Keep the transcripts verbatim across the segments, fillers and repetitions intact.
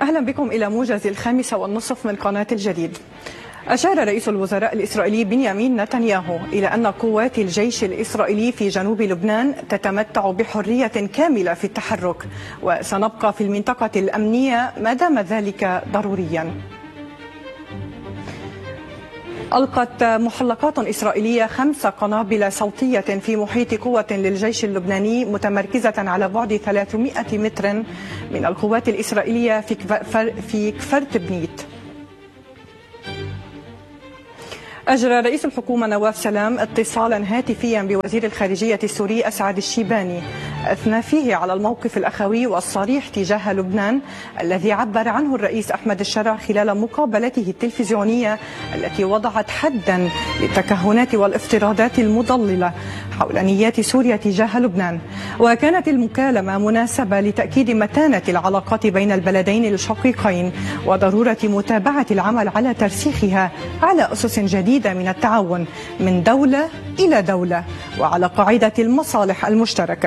أهلا بكم إلى موجز الخامسة والنصف من قناة الجديد. أشار رئيس الوزراء الإسرائيلي بنيامين نتنياهو إلى أن قوات الجيش الإسرائيلي في جنوب لبنان تتمتع بحرية كاملة في التحرك، وسنبقى في المنطقة الأمنية ما دام ذلك ضروريا. ألقت محلقات إسرائيلية خمس قنابل صوتية في محيط قوة للجيش اللبناني متمركزة على بعد ثلاثمائة متر من القوات الإسرائيلية في في كفرت بنيت. أجرى رئيس الحكومة نواف سلام اتصالا هاتفيا بوزير الخارجية السوري أسعد الشيباني أثنى فيه على الموقف الأخوي والصريح تجاه لبنان الذي عبر عنه الرئيس أحمد الشرع خلال مقابلته التلفزيونية التي وضعت حدا للتكهنات والافتراضات المضللة حول نيات سوريا تجاه لبنان. وكانت المكالمة مناسبة لتأكيد متانة العلاقات بين البلدين الشقيقين وضرورة متابعة العمل على ترسيخها على أسس جديدة من التعاون من دولة إلى دولة وعلى قاعدة المصالح المشتركة.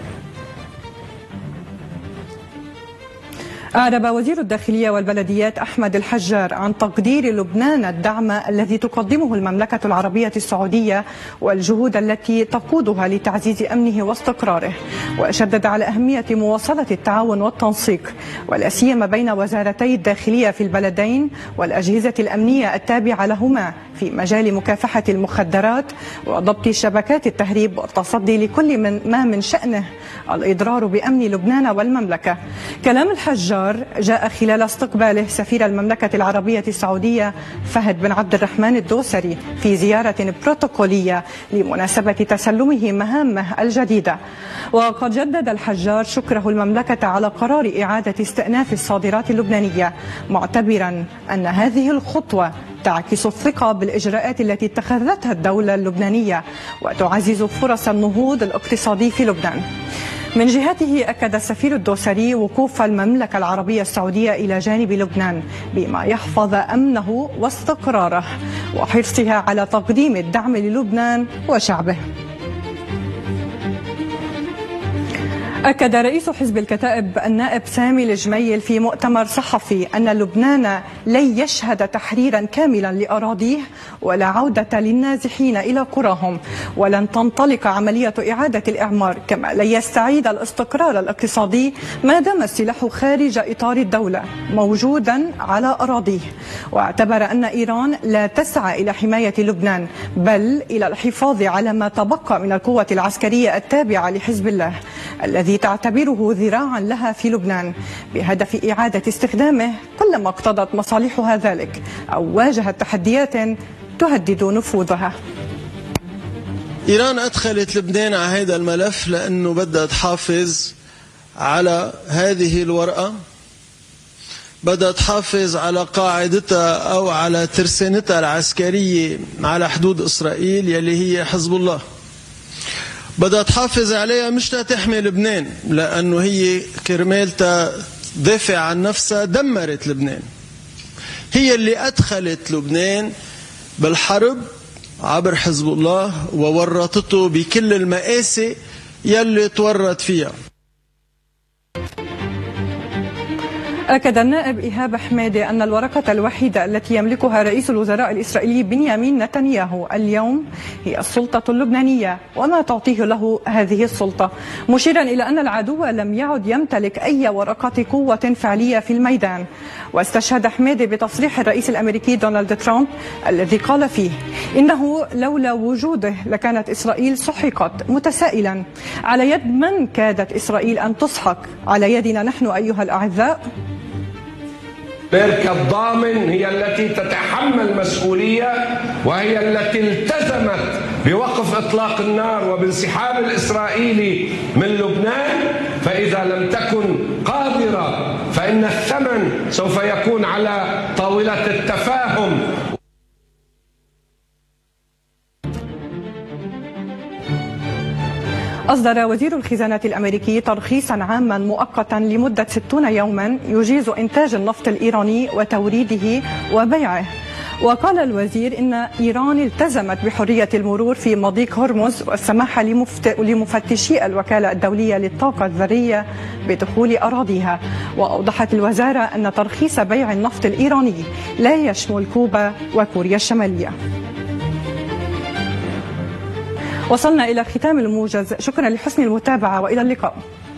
أعرب وزير الداخلية والبلديات أحمد الحجار عن تقدير لبنان الدعم الذي تقدمه المملكة العربية السعودية والجهود التي تقودها لتعزيز أمنه واستقراره، وشدد على أهمية مواصلة التعاون والتنسيق ولا سيما بين وزارتي الداخلية في البلدين والأجهزة الأمنية التابعة لهما في مجال مكافحة المخدرات وضبط شبكات التهريب والتصدي لكل من ما من شأنه الإضرار بأمن لبنان والمملكة. كلام الحجار جاء خلال استقباله سفير المملكة العربية السعودية فهد بن عبد الرحمن الدوسري في زيارة بروتوكولية لمناسبة تسلمه مهامه الجديدة. وقد جدد الحجار شكره المملكة على قرار إعادة استئناف الصادرات اللبنانية، معتبرا أن هذه الخطوة تعكس الثقة بالإجراءات التي اتخذتها الدولة اللبنانية وتعزز فرص النهوض الاقتصادي في لبنان. من جهته أكد السفير الدوسري وقوف المملكة العربية السعودية إلى جانب لبنان بما يحفظ أمنه واستقراره وحرصها على تقديم الدعم للبنان وشعبه. أكد رئيس حزب الكتائب النائب سامي الجميل في مؤتمر صحفي أن لبنان لن يشهد تحريرا كاملا لأراضيه ولا عودة للنازحين إلى قراهم، ولن تنطلق عملية إعادة الإعمار، كما لن يستعيد الاستقرار الاقتصادي ما دام السلاح خارج إطار الدولة موجودا على أراضيه. واعتبر أن إيران لا تسعى إلى حماية لبنان بل إلى الحفاظ على ما تبقى من القوة العسكرية التابعة لحزب الله الذي تعتبره ذراعا لها في لبنان بهدف إعادة استخدامه كلما اقتضت مصالحها ذلك أو واجهت تحديات تهدد نفوذها. إيران أدخلت لبنان على هذا الملف لأنه بدها تحافظ على هذه الورقة، بدها تحافظ على قاعدتها أو على ترسانتها العسكرية على حدود إسرائيل يلي هي حزب الله. بدها تحافظ عليها مش تحمي لبنان، لأنه هي كرمالتا دافع عن نفسها دمرت لبنان. هي اللي أدخلت لبنان بالحرب عبر حزب الله وورطته بكل المآسي يلي تورط فيها. أكد النائب إيهاب حمادي أن الورقة الوحيدة التي يملكها رئيس الوزراء الإسرائيلي بنيامين نتنياهو اليوم هي السلطة اللبنانية وما تعطيه له هذه السلطة، مشيرا إلى أن العدو لم يعد يمتلك أي ورقة قوة فعلية في الميدان. واستشهد حمادي بتصريح الرئيس الأمريكي دونالد ترامب الذي قال فيه إنه لولا وجوده لكانت إسرائيل سحقت، متسائلا على يد من كادت إسرائيل أن تسحق؟ على يدنا نحن أيها الأعزاء. أمريكا الضامن هي التي تتحمل مسؤولية، وهي التي التزمت بوقف إطلاق النار وبانسحاب الإسرائيلي من لبنان. فإذا لم تكن قادرة فإن الثمن سوف يكون على طاولة التفاهم. أصدر وزير الخزانة الأمريكي ترخيصا عاما مؤقتا لمدة ستين يوما يجيز إنتاج النفط الإيراني وتوريده وبيعه. وقال الوزير إن إيران التزمت بحرية المرور في مضيق هرمز والسماح لمفتشي الوكالة الدولية للطاقة الذرية بدخول أراضيها. وأوضحت الوزارة أن ترخيص بيع النفط الإيراني لا يشمل كوبا وكوريا الشمالية. وصلنا إلى ختام الموجز، شكرا لحسن المتابعة وإلى اللقاء.